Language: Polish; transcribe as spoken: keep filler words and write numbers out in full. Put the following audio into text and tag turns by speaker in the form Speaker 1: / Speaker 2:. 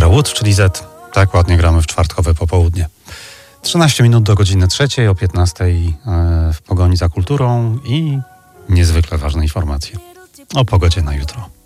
Speaker 1: Zero Wood, czyli Z. Tak ładnie gramy w czwartkowe popołudnie. trzynaście minut do godziny trzeciej, o piętnastej w pogoni za kulturą i niezwykle ważne informacje o pogodzie na jutro.